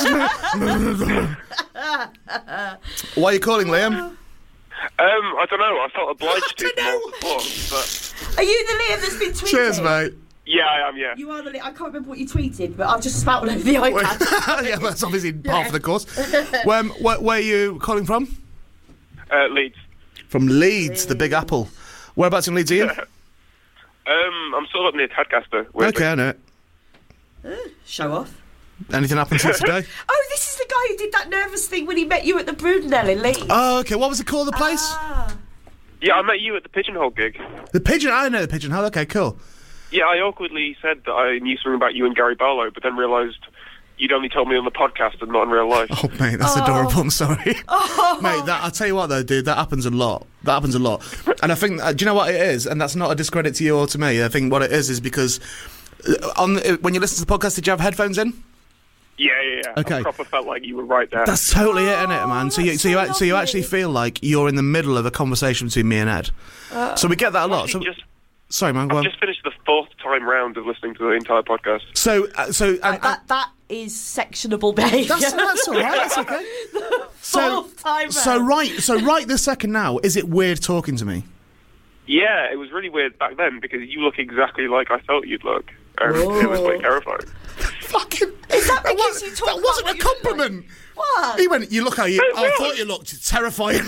Why are you calling, Liam? Um, I don't know. I felt obliged to. I don't know. from before, but Are you the Liam that's been tweeting? Cheers, mate. yeah, I am. Yeah. You are the Liam. I can't remember what you tweeted, but I've just spouted over the iPad. Yeah, that's obviously half of the course. Where, where, where are you calling from? Uh, Leeds. From Leeds, the Big Apple. Whereabouts in Leeds are you? Um, I'm sort of up near Tadcaster. weirdly. Okay, I know it. Show off. Anything happened since today? Oh, this is the guy who did that nervous thing when he met you at the Brudenell in Leeds. Oh, okay. What was it called, the place? Ah. Yeah, I met you at the Pigeonhole gig. The Pigeon. I know the Pigeonhole. Okay, cool. Yeah, I awkwardly said that I knew something about you and Gary Barlow, but then realised you'd only told me on the podcast and not in real life. Oh, mate, that's adorable. I'm sorry. Mate, that, I'll tell you what, though, dude, that happens a lot. That happens a lot. And I think, uh, do you know what it is? And that's not a discredit to you or to me. I think what it is is because uh, on uh, when you listen to the podcast, did you have headphones in? Yeah, yeah, yeah. Okay. I proper felt like you were right there. That's totally it, isn't it, man? So you, that's so you, so act- so you actually lovely. feel like you're in the middle of a conversation between me and Ed. So we get that a lot. So, Actually, just, sorry, man. Go I've on. just finished the fourth time round of listening to the entire podcast. So, uh, so, and, Right, that, that is sectionable behaviour. That's, that's all right. That's okay. So, Fourth time so round. right, so right this second now, is it weird talking to me? Yeah, it was really weird back then because you look exactly like I thought you'd look. And it was like terrifying. Fucking. Is that That because was- you talk That about wasn't what a you look like? compliment. What? He went. You look how you. It I was. thought you looked terrifying.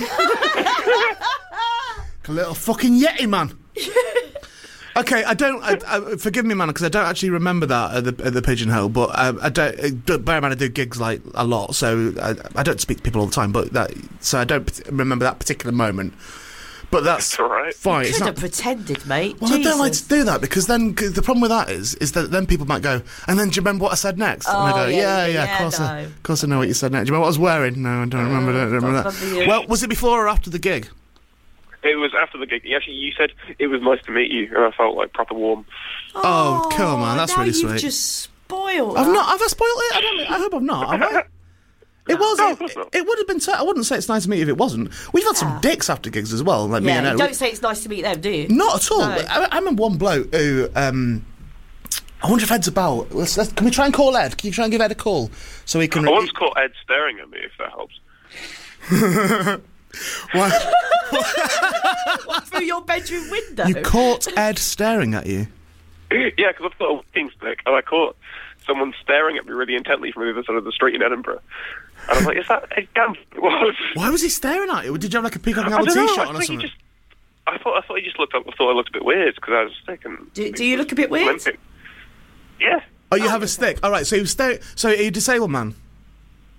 A little fucking yeti, man. Okay, I don't. I, I, forgive me, man, because I don't actually remember that at the, at the Pigeonhole. But um, I don't. Uh, bear in mind, I do gigs like a lot, so I, I don't speak to people all the time. But that, so I don't p- remember that particular moment. But that's That's all right. fine. You It's could not. have pretended, mate. Well, I don't like Jesus. to do that because then 'cause the problem with that is, is that then people might go, and then do you remember what I said next? and I Oh, go, yeah, yeah, yeah, yeah, of course, I, no. of course I know what you said next. Do you remember what I was wearing? No, I don't remember. that, I don't remember God love you. that. Well, was it before or after the gig? It was after the gig. Actually, you said it was nice to meet you, and I felt like proper warm. Oh, cool, man. That's now really you've sweet. just spoiled. I've that. not. Have I spoiled it? I don't. I hope I've not. Have I? It was. No, of It, course not. it would have been. T- I wouldn't say it's nice to meet you if it wasn't. We've had some Yeah. dicks after gigs as well. Like me Yeah, and you Ed. don't say it's nice to meet them, do you? Not at all. No. I, I remember one bloke who. Um, I wonder if Ed's about. Let's, let's, can we try and call Ed? Can you try and give Ed a call so he can? I once caught Ed staring at me, if that helps. Why- What, through your bedroom window? you caught Ed staring at you. Yeah, because I've got a walking stick, and I caught someone staring at me really intently from the other side of the street in Edinburgh. And I was like, is that Ed Gamble? It was. Why was he staring at you? Did you have like a Peacock and I Albert don't know, t-shirt I on or think he something? just... I thought, I thought he just looked up, I thought I looked a bit weird because I was sick and... Do- do you look a bit weird? Olympic. Yeah. Oh, you have a stick. All right. So you stay. So are you a disabled man?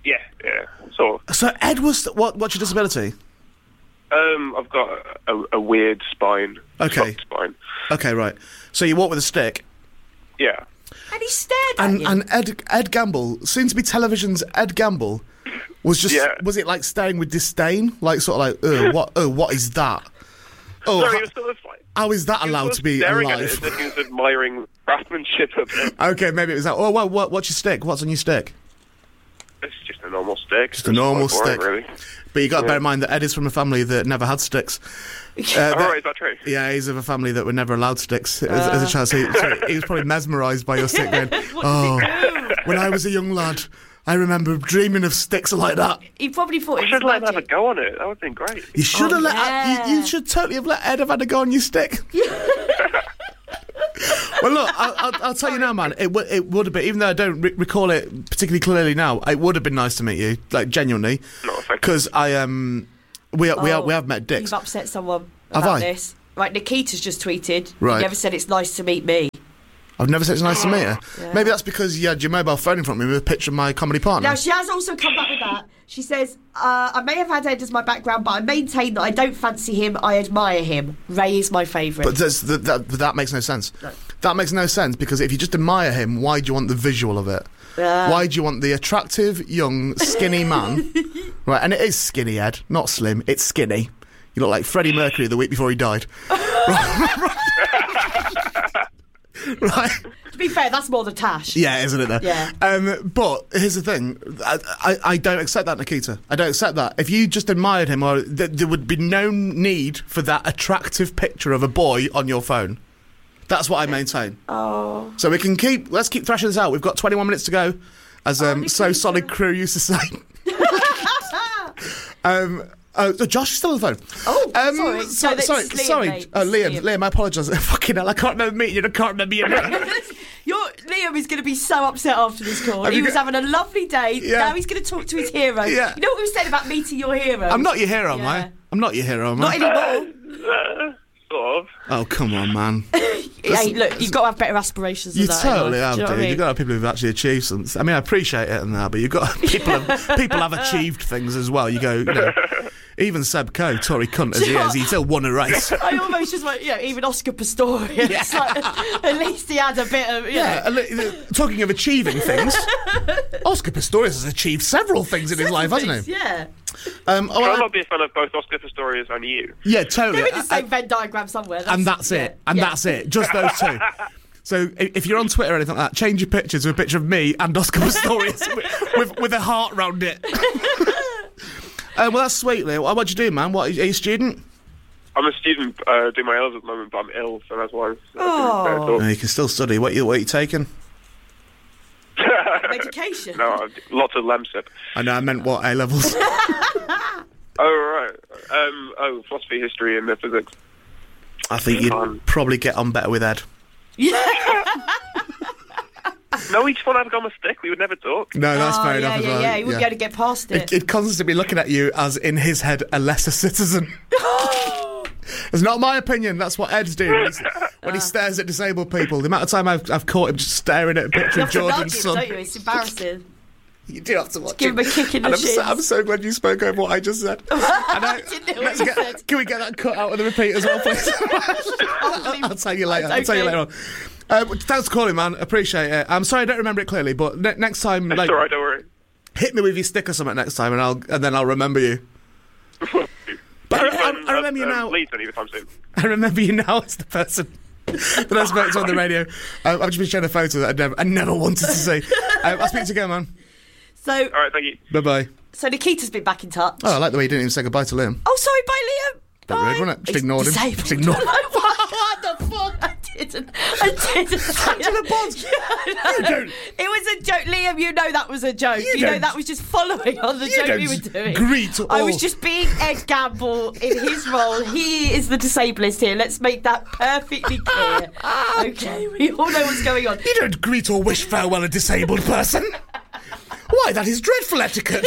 Yeah, yeah, sort of. So Ed was what? What's your disability? Um, I've got a, a weird spine. Okay. Soft spine. Okay, right. So you walk with a stick. Yeah. And he stared at And you. and Ed Ed Gamble, soon to be television's Ed Gamble, was just Yeah. was it like staring with disdain, like sort of like, oh what, oh what is that? Oh, Sorry, how, he was sort of like, how is that he was allowed sort to of be staring at it alive? as if he was admiring craftsmanship of it. Okay, maybe it was that. Oh, well, what, what's your stick? What's on your stick? It's just a normal stick. Just a normal quite boring, stick. really. But you got to Yeah. bear in mind that Ed is from a family that never had sticks. Uh, Oh, that- right, is that true? Yeah, he's of a family that were never allowed sticks as, as a child. So he, so he was probably mesmerised by your stick. Going, oh, when I was a young lad, I remember dreaming of sticks like that. He probably thought I it should was let him have a magic. go on it. That would have been great. You should Oh, have let. yeah. You, you should totally have let Ed have had a go on your stick. Well, look, I'll, I'll, I'll tell you now, man. It, w- it would have been, even though I don't re- recall it particularly clearly now, it would have been nice to meet you, like genuinely, No, thank you. because I um, we we Oh, we have met dicks. You've upset someone Have about I? this. Right, Nikita's just tweeted. Right. You never said it's nice to meet me. I've never said it's nice to meet her. Yeah. Maybe that's because you had your mobile phone in front of me with a picture of my comedy partner. Now, she has also come back with that. She says, uh, I may have had Ed as my background, but I maintain that I don't fancy him, I admire him. Ray is my favourite. But there's, that, that, that makes no sense. No. That makes no sense because if you just admire him, why do you want the visual of it? Uh. Why do you want the attractive, young, skinny man? Right, and it is skinny, Ed, not slim. It's skinny. You look like Freddie Mercury the week before he died. Right? To be fair, that's more than Tash. Yeah, isn't it though? Yeah. Um, but here's the thing. I, I, I don't accept that, Nikita. I don't accept that. If you just admired him, or th- there would be no need for that attractive picture of a boy on your phone. That's what I maintain. Oh. So we can keep, let's keep thrashing this out. We've got twenty-one minutes to go, as um, So Nikita. Solid Crew used to say. um, oh, Josh is still on the phone. Oh, Um, sorry. so- No, this sorry, is Liam, sorry. mate. Oh, This Liam, is Liam, I apologise. Fucking hell, I can't remember meeting you. I can't remember your name. Your Liam is going to be so upset after this call. Have He you was got- having a lovely day. Yeah. Now he's going to talk to his hero. Yeah. You know what we said about meeting your hero? I'm not your hero, am Yeah. I? I'm not your hero, am Not I? anymore. Uh, sort of. Oh, come on, man. Hey, look, you've got to have better aspirations than You that. totally anyway. have, Do you know dude. what I mean? You've got to have people who've actually achieved something. I mean, I appreciate it and that, but you've got people have people have achieved things as well. You go, you know, even Seb Coe, Tory cunt as he is, he still won a race. I almost just went, you know, even Oscar Pistorius. Yeah. Like, at least he had a bit of, you Yeah, know. a li- talking of achieving things, Oscar Pistorius has achieved several things in his life, hasn't he? Yeah. Um, oh, Try I- not be a fan of both Oscar Pistorius and you. yeah, totally. They're in the I- same I- Venn diagram somewhere. and that's yeah, it. And yeah. that's it. Just those two. So i- if you're on Twitter or anything like that, change your picture to a picture of me and Oscar Pistorius with, with, with a heart round it. uh, well, that's sweet, Leo. What, what do you do, man? What, are you a student? I'm a student uh, doing my L's at the moment, but I'm ill, so that's why I'm Oh. No, you can still study. What you what you taking? Medication. No, I've- lots of Lemsip. I know, I meant what, A levels? Oh, right. Um, oh, philosophy, history, and uh, physics. I think you'd Fun. probably get on better with Ed. Yeah. No, we just want to have a go on a stick. We would never talk. No, that's oh, fair yeah, enough as yeah, well. yeah. He wouldn't be able to get past it. It, it'd constantly be looking at you as, in his head, a lesser citizen. It's not my opinion. That's what Ed's doing when, he's, when he stares at disabled people. The amount of time I've, I've caught him just staring at a picture You of have to nudge Jordan's him, son. don't you? It's embarrassing. You do have to watch give him a kick in the and I'm so, shins. I'm so glad you spoke over what I just said. And I, didn't know what let's you get, said. Can we get that cut out of the repeat as well, please? I'll, I'll tell you later. I'll tell you Okay. later on. Um, thanks for calling, man. Appreciate it. I'm sorry I don't remember it clearly, but ne- next time, That's like, all right, don't worry. hit me with your stick or something next time, and I'll and then I'll remember you. But I, I, I remember you now. Leeds anytime soon. I remember you now as the person that I spoke to on the radio. Um, I've just been showing a photo that I never, I never wanted to see. Um, I'll speak to you again, man. So, All right, thank you. Bye bye. so Nikita's been back in touch. Oh, I like the way you didn't even say goodbye to Liam. Oh, sorry, bye, Liam. Bit Bye. rude, wasn't it? Just He's ignored him. disabled. Just ignored him. What the fuck? I didn't. I didn't. Angela Bonds. Yeah, I You know. don't. It was a joke, Liam. You know that was a joke. You You, know don't. that was just following on the You joke don't we were doing. greet I all- was just being Ed Gamble in his role. He is the disablest here. Let's make that perfectly clear. Okay, we all know what's going on. You don't greet or wish farewell a disabled person. Why, that is dreadful etiquette.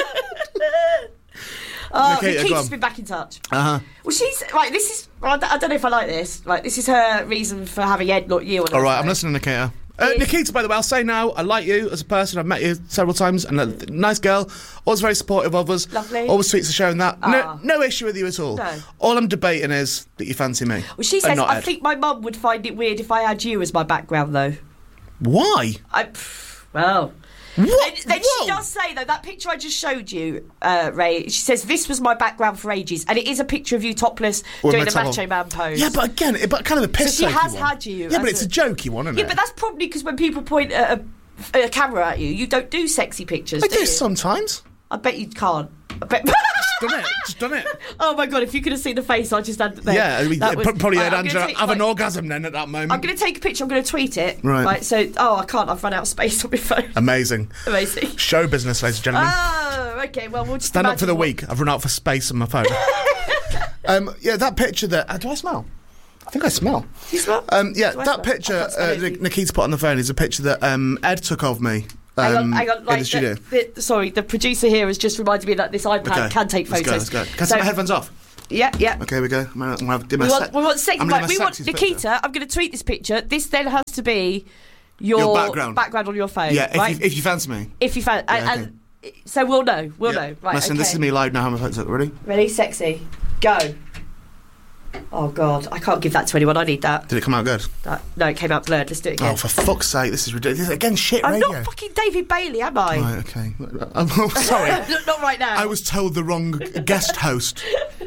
Oh, Okay, yeah, go Nikita's on. been back in touch. Uh-huh. Well, she's right. This is. Well, I don't I don't know if I like this. Like, this is her reason for having Ed, not you. On her All right, I'm phone. listening, Nikita. Uh, Nikita, by the way, I'll say now, I like you as a person. I've met you several times, and a nice girl. Always very supportive of us. Lovely. Always tweets are showing that. Ah. No, no issue with you at all. No. All I'm debating is that you fancy me. Well, she and says, not I Ed. think my mum would find it weird if I had you as my background, though. Why? I, pff, well... What? Then, then she Whoa. does say, though, that picture I just showed you, uh, Ray, she says, this was my background for ages. And it is a picture of you topless With doing my the top Macho on. Man pose. Yeah, but again, it, but kind of a piss So she takey has one. had you Yeah, but as it's a, a- jokey one, isn't Yeah, it? but that's probably because when people point at a, a camera at you, you don't do sexy pictures, I do do you? sometimes. I bet you can't. I bet... Just done it. Just done it. Oh, my God, if you could have seen the face I just had there. Yeah, I mean, that it was- probably Right, heard I'm gonna Angela take- have an right, orgasm then at that moment. I'm going to take a picture, I'm going to tweet it. Right. So, oh, I can't, I've run out of space on my phone. Amazing. Amazing. Show business, ladies and gentlemen. Oh, okay, well, we'll just Stand up for the imagine what- week. I've run out for space on my phone. um, yeah, that picture that... Uh, do I smell? I think I smell. You smell? Um, yeah, Do I that smell? picture I can't smell uh, anything. Nik- Nikita put on the phone is a picture that um, Ed took of me um, Hang on, hang on, in like the studio. The, the, sorry, the producer here has just reminded me that this iPad Okay, can take let's photos. go, let's go. Can I So- take my headphones off? Yeah, yeah. Okay, here we go. I'm gonna, I'm gonna do my We want, se- we want, sec- I'm gonna right, do we my want sexiest Nikita. picture. I'm going to tweet this picture. This then has to be your, Your background. background on your phone. Yeah, if, right? you, if you fancy me. if you found, and, Yeah, and so we'll know. We'll Yeah. know. Right. Listen, okay. this is me live now. How my phone's up. Ready? Ready, sexy, go. Oh God, I can't give that to anyone. I need that. Did it come out good? that no, it came out blurred. Let's do it again. Oh, for fuck's sake, this is ridiculous. This is, again, shit I'm radio. not fucking David Bailey, am I? Right, okay. I'm oh, sorry. not, not right now. I was told the wrong guest host.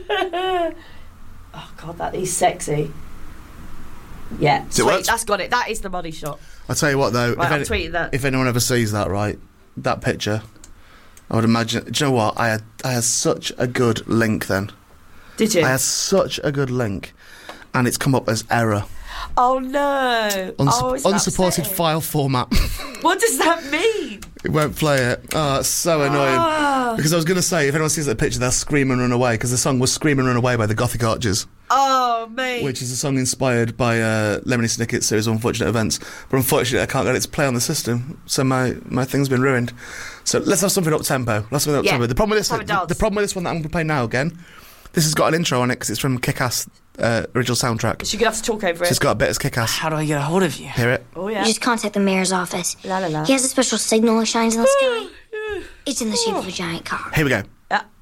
Oh God, that is sexy. Yeah, it sweet. work? That's got it. That is the money shot. I'll tell you what, though. Right, if, I'm tweeting that. if anyone ever sees that, right, that picture, I would imagine... Do you know what? I had, I had such a good link then. Did you? I had such a good link. And it's come up as error. Oh no! Unsup- oh, it's unsupported upsetting. file format. What does that mean? It won't play it. Oh, it's so annoying. Ah. Because I was going to say, if anyone sees that picture, they'll scream and run away, because the song was Scream and Run Away by the Gothic Archers, Oh mate! which is a song inspired by uh, Lemony Snicket's series of Unfortunate Events. But unfortunately, I can't get it to play on the system, so my, my thing's been ruined. So let's have something up-tempo. Let's have something Yeah, up-tempo. The problem with this, have a the, dance. the problem with this one that I'm going to play now again, this has got an intro on it, because it's from Kick-Ass uh, original soundtrack. So you're gonna have to talk over So it. it's got a bit as Kick-Ass. How do I get a hold of you? Hear it? Oh You yeah. just contact the mayor's office. La la la. He has a special signal that shines in the sky. It's in the shape of a giant cock. Here we go. Yeah.